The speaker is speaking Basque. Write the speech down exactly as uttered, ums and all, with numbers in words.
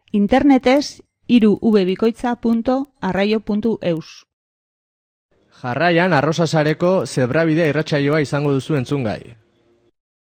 Internetez hiru v bikoitza puntu arraio puntu eus. Jarraian Arrosasareko Zebrabide irratsaioa izango duzu entzungai.